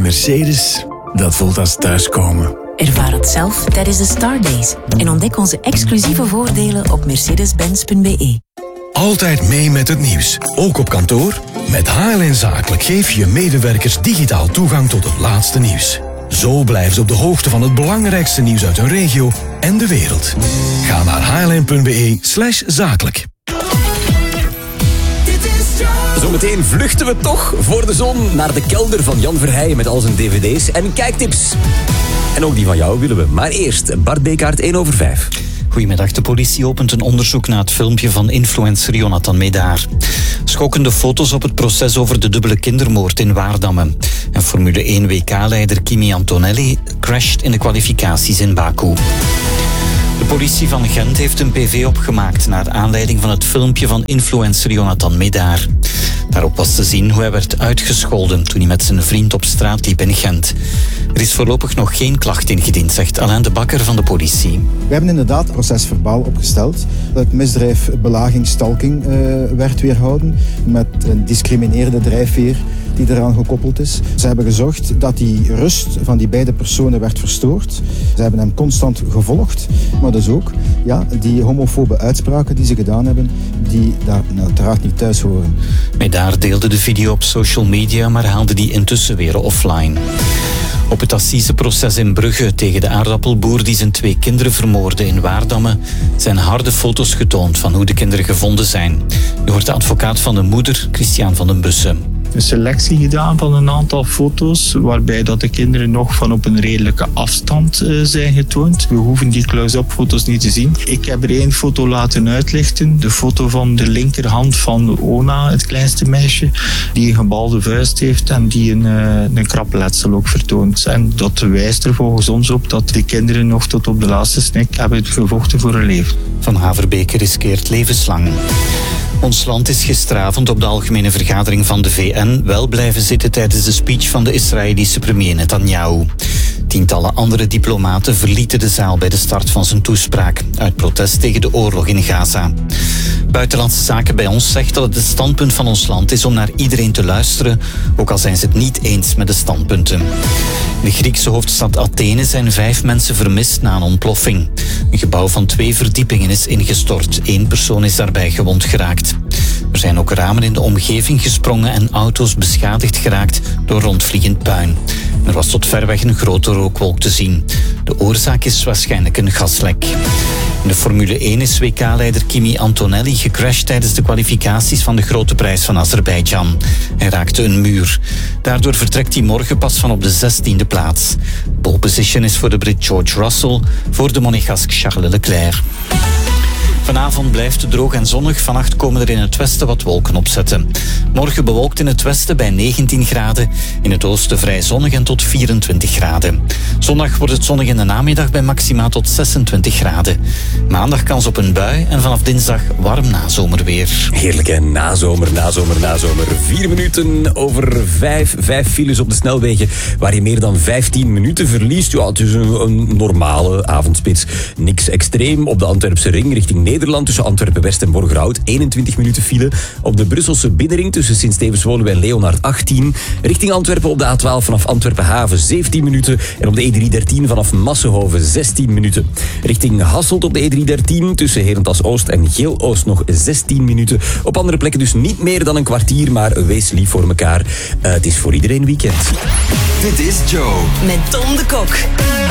Mercedes, dat voelt als thuiskomen. Ervaar het zelf tijdens de Star Days en ontdek onze exclusieve voordelen op mercedes-benz.be. Altijd mee met het nieuws, ook op kantoor. Met HLN Zakelijk geef je medewerkers digitaal toegang tot het laatste nieuws. Zo blijven ze op de hoogte van het belangrijkste nieuws uit hun regio en de wereld. Ga naar hln.be/zakelijk. Zometeen vluchten we toch voor de zon naar de kelder van Jan Verheijen met al zijn dvd's en kijktips. En ook die van jou willen we. Maar eerst Bart Bekaert 1/5. Goedemiddag, de politie opent een onderzoek naar het filmpje van influencer Jonathan Médard. Schokkende foto's op het proces over de dubbele kindermoord in Waardamme. En Formule 1 WK-leider Kimi Antonelli crasht in de kwalificaties in Baku. De politie van Gent heeft een PV opgemaakt naar aanleiding van het filmpje van influencer Jonathan Médard. Daarop was te zien hoe hij werd uitgescholden toen hij met zijn vriend op straat liep in Gent. Er is voorlopig nog geen klacht ingediend, zegt Alain de Bakker van de politie. We hebben inderdaad procesverbaal opgesteld. Het misdrijf belaging, stalking werd weerhouden met een discriminerende drijfveer die eraan gekoppeld is. Ze hebben gezorgd dat die rust van die beide personen werd verstoord. Ze hebben hem constant gevolgd, maar dus ook die homofobe uitspraken die ze gedaan hebben, die daar uiteraard niet thuis horen. Médard deelde de video op social media, maar haalde die intussen weer offline. Op het assiseproces in Brugge tegen de aardappelboer die zijn 2 kinderen vermoordde in Waardamme zijn harde foto's getoond van hoe de kinderen gevonden zijn. U hoort de advocaat van de moeder, Christian van den Bussen. Een selectie gedaan van een aantal foto's, waarbij dat de kinderen nog van op een redelijke afstand zijn getoond. We hoeven die close-up foto's niet te zien. Ik heb er 1 foto laten uitlichten. De foto van de linkerhand van Ona, het kleinste meisje, die een gebalde vuist heeft en die een krapletsel ook vertoont. En dat wijst er volgens ons op dat de kinderen nog tot op de laatste snik hebben gevochten voor hun leven. Van Haverbeke riskeert levenslang. Ons land is gisteravond op de algemene vergadering van de VN wel blijven zitten tijdens de speech van de Israëlische premier Netanyahu. Tientallen andere diplomaten verlieten de zaal bij de start van zijn toespraak, uit protest tegen de oorlog in Gaza. Buitenlandse Zaken bij ons zegt dat het het standpunt van ons land is om naar iedereen te luisteren, ook al zijn ze het niet eens met de standpunten. In de Griekse hoofdstad Athene zijn 5 mensen vermist na een ontploffing. Een gebouw van 2 verdiepingen is ingestort. 1 persoon is daarbij gewond geraakt. Er zijn ook ramen in de omgeving gesprongen en auto's beschadigd geraakt door rondvliegend puin. Er was tot ver weg een grote rookwolk te zien. De oorzaak is waarschijnlijk een gaslek. In de Formule 1 is WK-leider Kimi Antonelli gecrashed tijdens de kwalificaties van de Grote Prijs van Azerbeidzjan. Hij raakte een muur. Daardoor vertrekt hij morgen pas van op de 16e plaats. Pole position is voor de Brit George Russell, voor de Monegask Charles Leclerc. Vanavond blijft het droog en zonnig. Vannacht komen er in het westen wat wolken opzetten. Morgen bewolkt in het westen bij 19 graden. In het oosten vrij zonnig en tot 24 graden. Zondag wordt het zonnig in de namiddag bij maxima tot 26 graden. Maandag kans op een bui en vanaf dinsdag warm nazomerweer. Heerlijk hè, nazomer. 4 minuten over 5. 5 files op de snelwegen waar je meer dan 15 minuten verliest. Ja, het is een normale avondspits. Niks extreem op de Antwerpse ring richting Nederland tussen Antwerpen-West en Borgerhout. 21 minuten file. Op de Brusselse binnenring tussen Sint-Stevens-Woluwe en Leonard 18. Richting Antwerpen op de A12 vanaf Antwerpen-Haven 17 minuten. En op de E313 vanaf Massenhoven 16 minuten. Richting Hasselt op de E313 tussen Herentals-Oost en Geel-Oost nog 16 minuten. Op andere plekken dus niet meer dan een kwartier, maar wees lief voor elkaar. Het is voor iedereen weekend. Dit is Joe. Met Tom de Kok.